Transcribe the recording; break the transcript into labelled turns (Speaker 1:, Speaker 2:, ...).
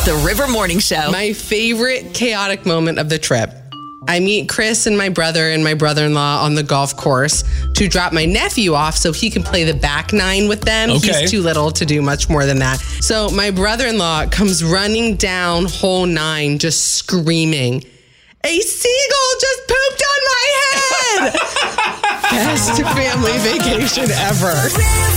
Speaker 1: The River Morning Show.
Speaker 2: My favorite chaotic moment of the trip. I meet Chris and my brother and my brother-in-law on the golf course to drop my nephew off so he can play the back nine with them.
Speaker 3: Okay.
Speaker 2: He's too little to do much more than that. So my brother-in-law comes running down hole 9 just screaming, "A seagull just pooped on my head!" Best family vacation ever.